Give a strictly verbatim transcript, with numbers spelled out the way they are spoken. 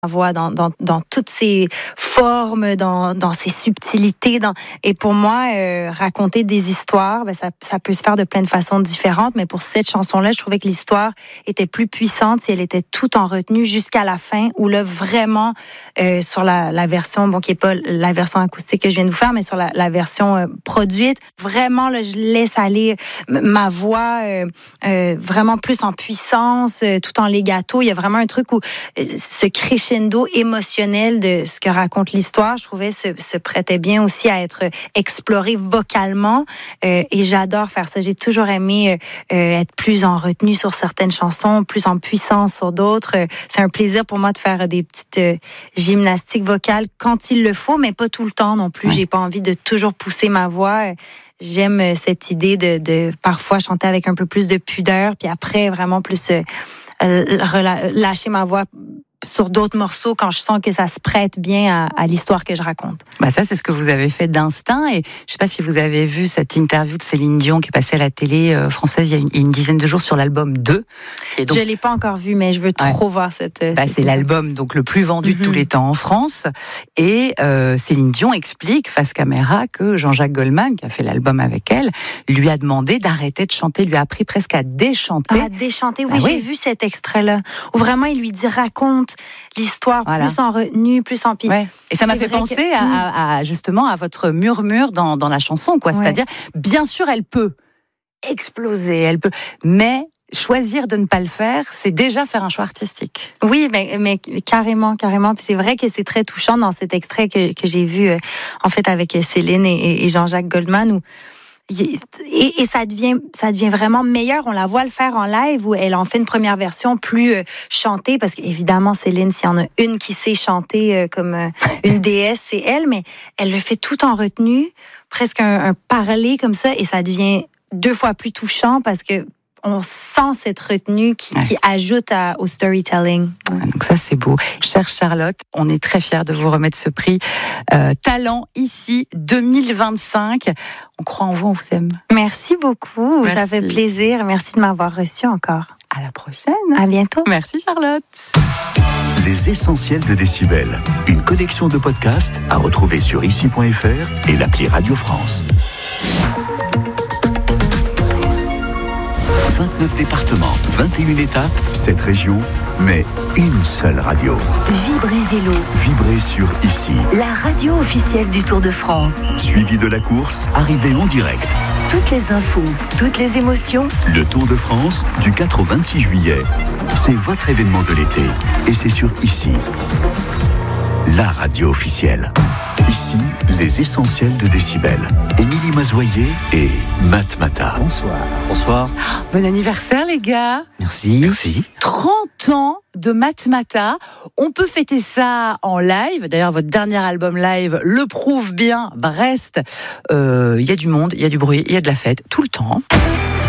voix dans, dans, dans toutes ses formes, dans, dans ses subtilités. Dans... Et pour moi, euh, raconter des histoires, ben ça, ça peut se faire de plein de façons différentes, mais pour cette chanson-là, je trouvais que l'histoire était plus puissante si elle était tout en retenue jusqu'à la fin, où là, vraiment, euh, sur la, la version, bon, qui n'est pas la version acoustique que je viens de vous faire, mais sur la, la version euh, produite, vraiment, là, je laisse aller ma voix euh, euh, vraiment plus en puissance, euh, tout en legato. Il y a vraiment un truc où euh, ce crescendo émotionnel de ce que raconte l'histoire, je trouvais se, se prêtait bien aussi à être exploré vocalement. Euh, et j'adore faire ça. J'ai toujours aimé euh, être plus en retenue sur certaines chansons, plus en puissance sur d'autres. Euh, c'est un plaisir pour moi de faire des petites euh, gymnastiques vocales quand il le faut, mais pas tout le temps non plus. Ouais. J'ai pas envie de toujours pousser ma voix. J'aime cette idée de, de parfois chanter avec un peu plus de pudeur, puis après vraiment plus euh, rela- lâcher ma voix sur d'autres morceaux quand je sens que ça se prête bien à, à l'histoire que je raconte. Bah ça, c'est ce que vous avez fait d'instinct. Et je sais pas si vous avez vu cette interview de Céline Dion qui est passée à la télé euh, française il y a une, une dizaine de jours sur l'album deux. Qui est donc... Je l'ai pas encore vu, mais je veux trop ouais. voir cette... Bah, cette c'est l'album donc le plus vendu mm-hmm. de tous les temps en France. Et euh, Céline Dion explique face caméra que Jean-Jacques Goldman, qui a fait l'album avec elle, lui a demandé d'arrêter de chanter, lui a appris presque à déchanter. À déchanter, oui, bah, j'ai oui. vu cet extrait-là, où vraiment il lui dit raconte l'histoire voilà. plus en retenue, plus en... Ouais. Et ça m'a fait penser que... à, à, justement à votre murmure dans, dans la chanson, quoi. Ouais. C'est-à-dire, bien sûr, elle peut exploser, elle peut, mais choisir de ne pas le faire, c'est déjà faire un choix artistique. Oui, mais, mais carrément, carrément. Puis c'est vrai que c'est très touchant dans cet extrait que, que j'ai vu, euh, en fait, avec Céline et, et Jean-Jacques Goldman, où Et, et ça devient, ça devient vraiment meilleur. On la voit le faire en live où elle en fait une première version plus euh, chantée parce qu'évidemment Céline, s'il y en a une qui sait chanter euh, comme euh, une déesse, c'est elle, mais elle le fait tout en retenue, presque un, un parler comme ça, et ça devient deux fois plus touchant parce que on sent cette retenue qui, ouais. qui ajoute à, au storytelling. Ouais. Donc ça, c'est beau. Chère Charlotte, on est très fiers de vous remettre ce prix euh, Talent ici deux mille vingt-cinq. On croit en vous, on vous aime. Merci beaucoup. Merci. Ça fait plaisir. Merci de m'avoir reçu encore. À la prochaine. À bientôt. Merci Charlotte. Les essentiels de Décibel. Une collection de podcasts à retrouver sur ici point f r et l'appli Radio France. vingt-neuf départements, vingt et une étapes, sept régions, mais une seule radio. Vibrez Vélo. Vibrez sur Ici. La radio officielle du Tour de France. Suivi de la course, arrivée en direct. Toutes les infos, toutes les émotions. Le Tour de France, du quatre au vingt-six juillet. C'est votre événement de l'été. Et c'est sur Ici. La radio officielle. Ici, les essentiels de Décibel. Émilie Mazoyer et Matmata. Bonsoir. Bonsoir. Bon anniversaire, les gars. Merci. Merci. trente ans de Matmata. On peut fêter ça en live. D'ailleurs, votre dernier album live le prouve bien. Brest, il euh, y a du monde, il y a du bruit, il y a de la fête tout le temps.